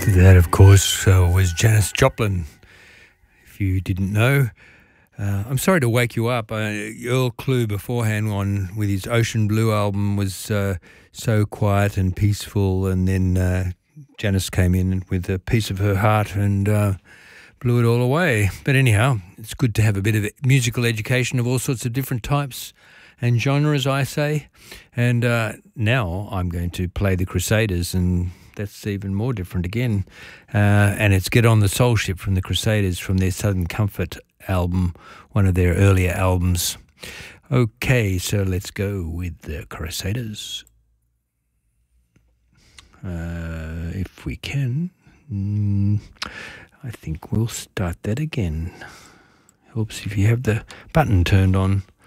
That, of course, was Janis Joplin, if you didn't know. I'm sorry to wake you up. Earl Clue beforehand with his Ocean Blue album was so quiet and peaceful, and then Janis came in with a piece of her heart and blew it all away. But anyhow, it's good to have a bit of musical education of all sorts of different types and genres, I say. And now I'm going to play the Crusaders, and that's even more different again. And it's Get on the Soul Ship from the Crusaders from their Southern Comfort album, one of their earlier albums. Okay, so let's go with the Crusaders. If we can. I think we'll start that again. Helps if you have the button turned on.